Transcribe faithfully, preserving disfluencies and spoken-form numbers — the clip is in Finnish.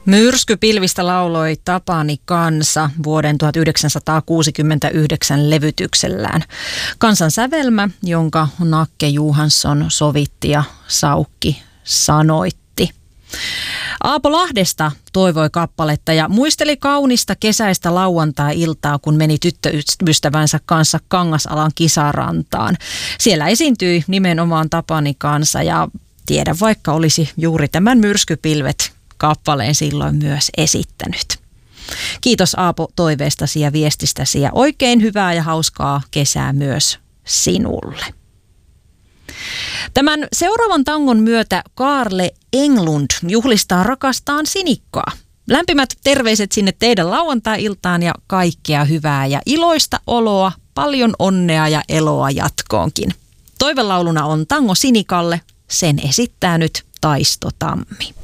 Myrskypilvistä lauloi Tapani Kansa vuoden tuhatyhdeksänsataakuusikymmentäyhdeksän levytyksellään. Kansan sävelmä, jonka Nakke Johansson sovitti ja Saukki sanoitti. Aapo Lahdesta toivoi kappaletta ja muisteli kaunista kesäistä lauantai-iltaa, kun meni tyttöystävänsä kanssa Kangasalan kisarantaan. Siellä esiintyi nimenomaan Tapani Kansa ja tiedä vaikka olisi juuri tämän Myrskypilvet kappaleen silloin myös esittänyt. Kiitos Aapo toiveestasi ja viestistäsi ja oikein hyvää ja hauskaa kesää myös sinulle. Tämän seuraavan tangon myötä Kaarle Englund juhlistaa rakastaan Sinikkaa. Lämpimät terveiset sinne teidän lauantai-iltaan ja kaikkea hyvää ja iloista oloa, paljon onnea ja eloa jatkoonkin. Toivelauluna on tango Sinikalle, sen esittää nyt Taisto Tammi.